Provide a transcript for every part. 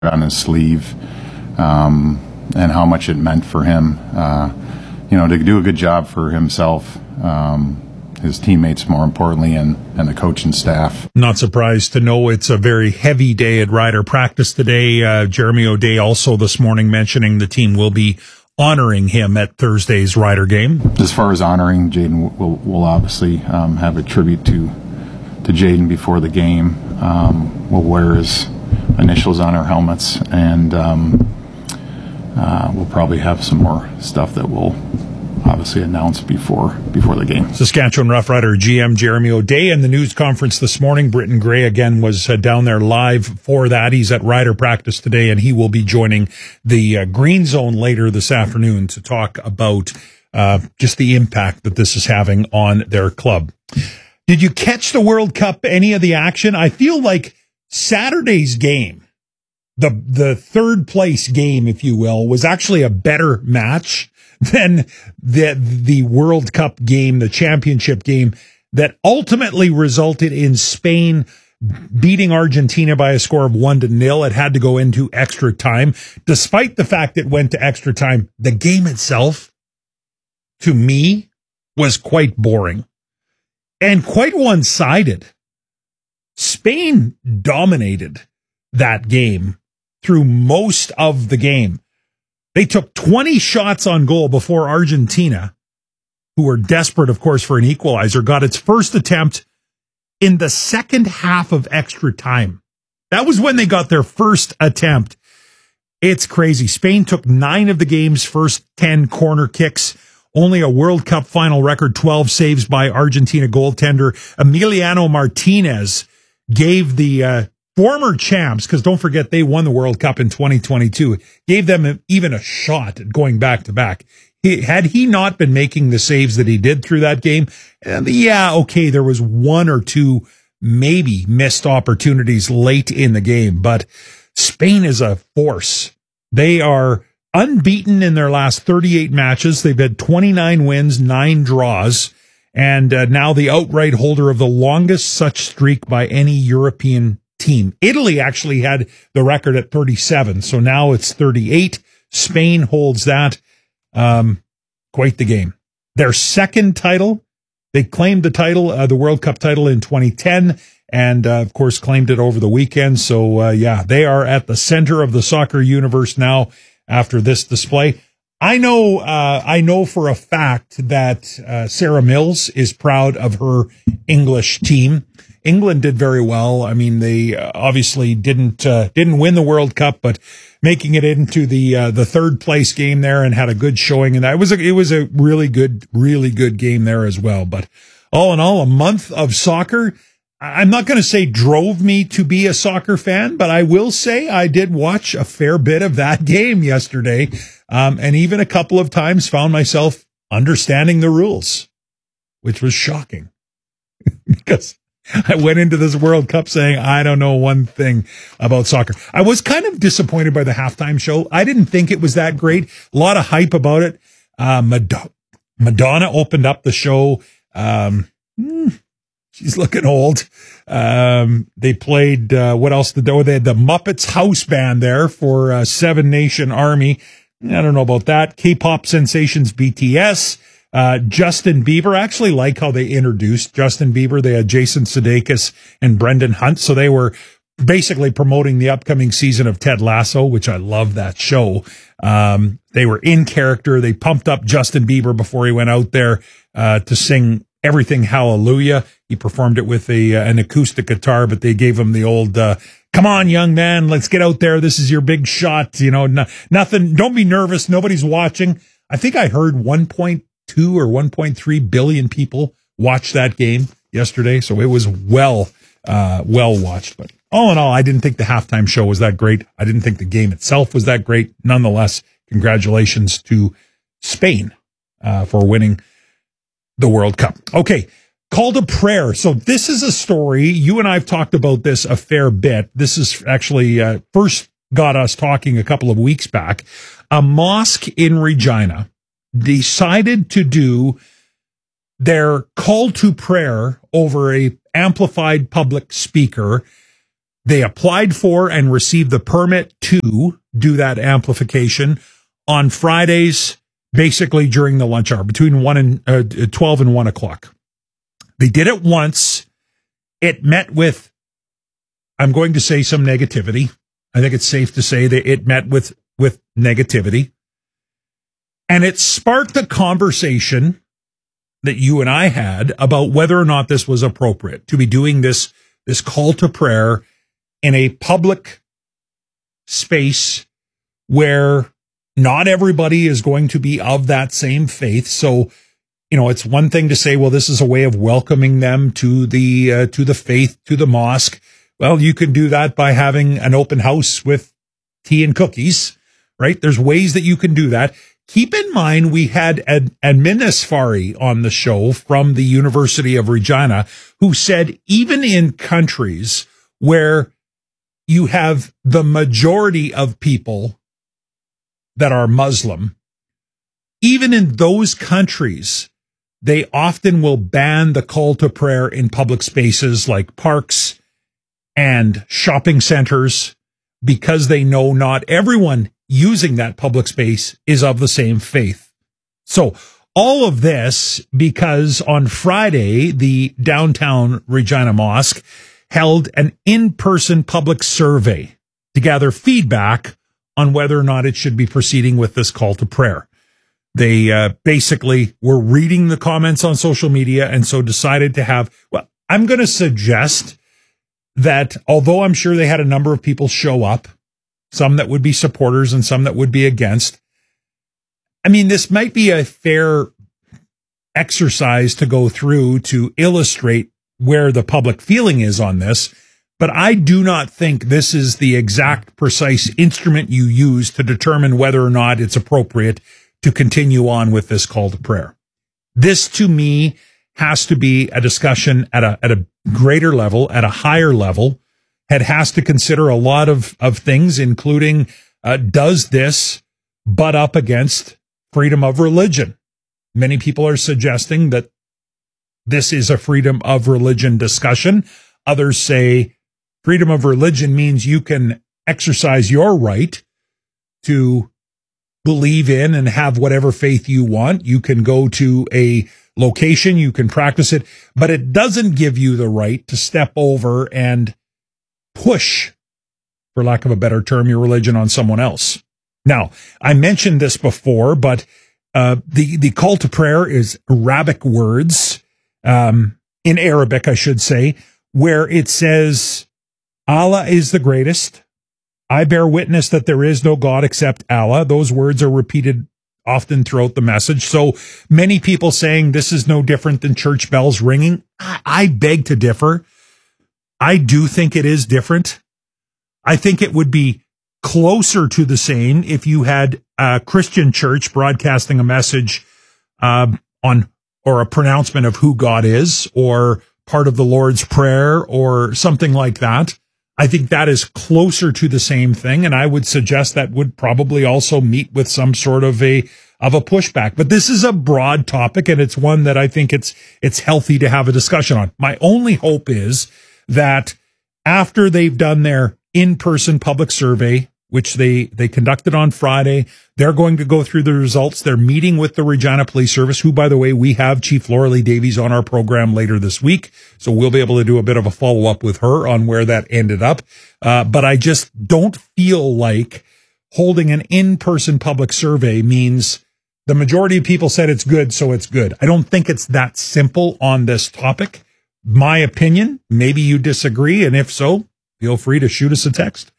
on his sleeve, and how much it meant for him, to do a good job for himself, his teammates, more importantly, and the coaching staff. Not surprised to know it's a very heavy day at Rider practice today. Jeremy O'Day also this morning mentioning the team will be honoring him at Thursday's Rider game. As far as honoring, Jaden will obviously have a tribute to Jaden before the game. We'll wear his initials on our helmets, and we'll probably have some more stuff that we'll obviously announce before the game. Saskatchewan Roughrider GM Jeremy O'Day in the news conference this morning. Britton Gray again was down there live for that. He's at Rider practice today, and he will be joining the Green Zone later this afternoon to talk about just the impact that this is having on their club. Did you catch the World Cup, any of the action? I feel like Saturday's game, the third place game, if you will, was actually a better match than the World Cup game, the championship game that ultimately resulted in Spain beating Argentina by a score of 1-0. It had to go into extra time. Despite the fact it went to extra time, the game itself, to me, was quite boring and quite one-sided. Spain dominated that game through most of the game. They took 20 shots on goal before Argentina, who were desperate, of course, for an equalizer, got its first attempt in the second half of extra time. That was when they got their first attempt. It's crazy. Spain took 9 of the game's first 10 corner kicks. Only a World Cup final record 12 saves by Argentina goaltender Emiliano Martinez gave the former champs, because don't forget they won the World Cup in 2022, gave them even a shot at going back to back. Had he not been making the saves that he did through that game, there was 1 or 2 maybe missed opportunities late in the game, but Spain is a force. They are unbeaten in their last 38 matches. They've had 29 wins, 9 draws, and now the outright holder of the longest such streak by any European team. Italy actually had the record at 37, so now it's 38. Spain holds that. Quite the game. Their second title, they claimed the title, the World Cup title in 2010, and of course claimed it over the weekend. So they are at the center of the soccer universe now after this display. I know for a fact that Sarah Mills is proud of her English team. England did very well. I mean, they obviously didn't win the World Cup, but making it into the third place game there and had a good showing. And it was a really good game there as well. But all in all, a month of soccer. I'm not going to say drove me to be a soccer fan, but I will say I did watch a fair bit of that game yesterday. And even a couple of times found myself understanding the rules, which was shocking because I went into this World Cup saying, I don't know one thing about soccer. I was kind of disappointed by the halftime show. I didn't think it was that great. A lot of hype about it. Madonna opened up the show. She's looking old. They played, what else did they had the Muppets house band there for Seven Nation Army. I don't know about that. K-pop sensations BTS. Justin Bieber. I actually like how they introduced Justin Bieber. They had Jason Sudeikis and Brendan Hunt. So they were basically promoting the upcoming season of Ted Lasso, which I love that show. They were in character. They pumped up Justin Bieber before he went out there to sing Everything Hallelujah. He performed it with an acoustic guitar, but they gave him the old, come on, young man, let's get out there. This is your big shot. Nothing. Don't be nervous. Nobody's watching. I think I heard 1.2 or 1.3 billion people watch that game yesterday. So it was well watched. But all in all, I didn't think the halftime show was that great. I didn't think the game itself was that great. Nonetheless, congratulations to Spain for winning the World Cup. Okay. Call to prayer. So this is a story. You and I have talked about this a fair bit. This is actually first got us talking a couple of weeks back. A mosque in Regina decided to do their call to prayer over a amplified public speaker They applied for and received the permit to do that amplification on Fridays, basically during the lunch hour, between 12 and 1 o'clock. They did it once. It met with, I'm going to say, some negativity. I think it's safe to say that it met with negativity. And it sparked a conversation that you and I had about whether or not this was appropriate to be doing this call to prayer in a public space where not everybody is going to be of that same faith. So, it's one thing to say, well, this is a way of welcoming them to the faith, to the mosque. Well, you can do that by having an open house with tea and cookies, right? There's ways that you can do that. Keep in mind, we had Admin Asfari on the show from the University of Regina, who said even in countries where you have the majority of people that are Muslim, even in those countries, they often will ban the call to prayer in public spaces like parks and shopping centers because they know not everyone using that public space is of the same faith. So all of this because on Friday, the downtown Regina Mosque held an in-person public survey to gather feedback on whether or not it should be proceeding with this call to prayer. They basically were reading the comments on social media and so decided to have, well, I'm going to suggest that although I'm sure they had a number of people show up, some that would be supporters and some that would be against, I mean, this might be a fair exercise to go through to illustrate where the public feeling is on this, but I do not think this is the exact precise instrument you use to determine whether or not it's appropriate to continue on with this call to prayer. This, to me, has to be a discussion at a greater level, at a higher level. It has to consider a lot of things, including does this butt up against freedom of religion? Many people are suggesting that this is a freedom of religion discussion. Others say freedom of religion means you can exercise your right to believe in and have whatever faith you want. You can go to a location, you can practice it, but it doesn't give you the right to step over and push, for lack of a better term, your religion on someone else. Now, I mentioned this before, but the call to prayer is Arabic words, in Arabic, I should say, where it says, Allah is the greatest. I bear witness that there is no God except Allah. Those words are repeated often throughout the message. So many people saying this is no different than church bells ringing. I beg to differ. I do think it is different. I think it would be closer to the same if you had a Christian church broadcasting a message or a pronouncement of who God is, or part of the Lord's Prayer, or something like that. I think that is closer to the same thing, and I would suggest that would probably also meet with some sort of a pushback. But this is a broad topic, and it's one that I think it's healthy to have a discussion on. My only hope is that after they've done their in-person public survey, which they conducted on Friday, they're going to go through the results. They're meeting with the Regina Police Service, who, by the way, we have Chief Laura Lee Davies on our program later this week. So we'll be able to do a bit of a follow-up with her on where that ended up. But I just don't feel like holding an in-person public survey means the majority of people said it's good, so it's good. I don't think it's that simple on this topic. My opinion, maybe you disagree, and if so, feel free to shoot us a text.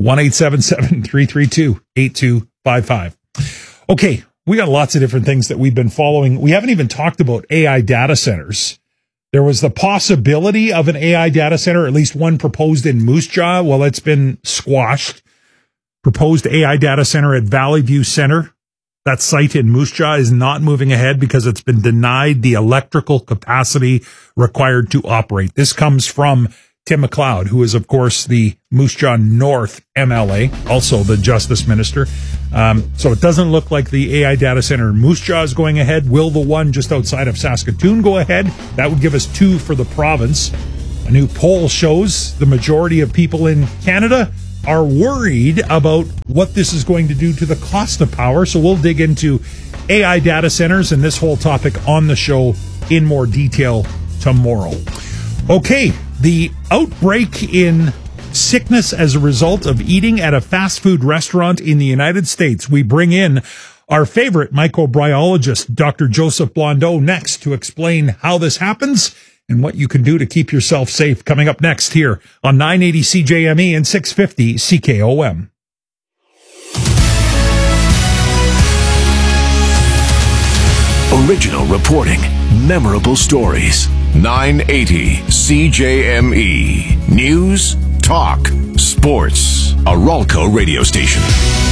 1-877-332-8255. Okay, we got lots of different things that we've been following. We haven't even talked about AI data centers. There was the possibility of an AI data center, at least one proposed in Moose Jaw. Well, it's been squashed. Proposed AI data center at Valley View Center. That site in Moose Jaw is not moving ahead because it's been denied the electrical capacity required to operate. This comes from Tim McLeod, who is, of course, the Moose Jaw North MLA, also the Justice Minister. So it doesn't look like the AI data center in Moose Jaw is going ahead. Will the one just outside of Saskatoon go ahead? That would give us two for the province. new poll shows the majority of people in Canada are worried about what this is going to do to the cost of power. So we'll dig into AI data centers and this whole topic on the show in more detail tomorrow. Okay, the outbreak in sickness as a result of eating at a fast food restaurant in the United States. We bring in our favorite microbiologist, Dr. Joseph Blondeau, next to explain how this happens and what you can do to keep yourself safe. Coming up next here on 980 CJME and 650 CKOM. Original reporting, memorable stories. 980 CJME. News, talk, sports. A Ralco radio station.